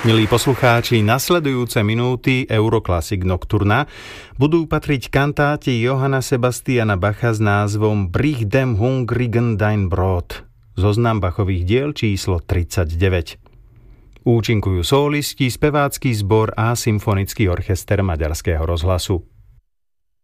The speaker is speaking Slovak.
Milí poslucháči, nasledujúce minúty Euroclassic Nocturna budú patriť kantáti Johanna Sebastiana Bacha s názvom Brich dem hungrigen dein Brot, zoznam Bachových diel číslo 39. Účinkujú solisti, spevácky zbor a symfonický orchester Maďarského rozhlasu.